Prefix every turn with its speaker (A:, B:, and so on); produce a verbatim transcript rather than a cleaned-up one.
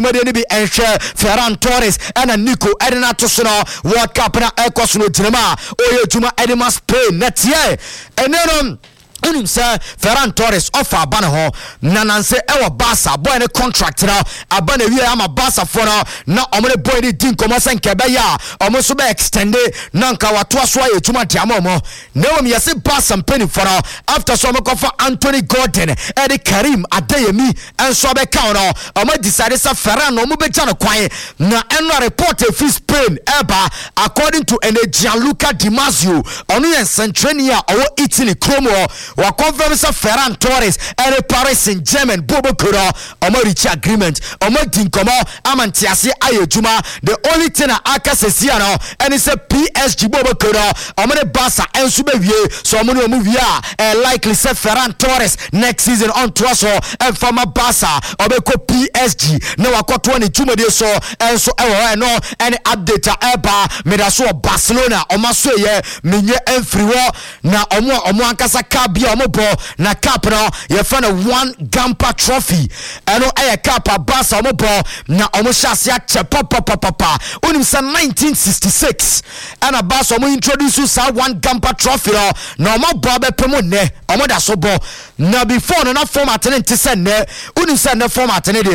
A: Mede bi enhwe Ferran Torres and Nico Edina Tosono World Cup na ekoso no tinema oye juma Edema Spain next year enero unim say Ferran Torres offer abana ho na nanse e wo Barca boy ne contract na abana wi ama Barca for na na omre boy ni din komo senke be ya omo so be extend na nka wato aso aye juma dia momo na wo yesi Barca mpeni for na after so mo kofa Anthony Gordon e de Karim Adeyemi enso be ka no omo decide say Ferran no mo be ja no kwan na eno report e fi Spain eba according to Gianluca Di Marzio onu yen centrania owo Italy Como wa confirm say Ferran Torres and Paris Saint-Germain bobo kura omo reach agreement omo din komo amantiase ayejuma the only thing aka sesia no and is a P S G bobo kura omo ne Barca enso be wie so omo no mu wie a likely say Ferran Torres next season on Trosso and former Barca obeko P S G na wakoto ne jumade so enso ewo no any update eba medaso Barcelona omo so ye menye enfriwo na omo omo ankasa kabi omobo na cap no ye fa na one Gampa trophy eno eye cap Barca omobo na omo hyase ache papa papa unim sa nineteen sixty-six ana Barca omo introduce sa one Gampa trophy no na omobo be pemo ne omo da so bo na before no na format ne ntse ne unim sa ne format ne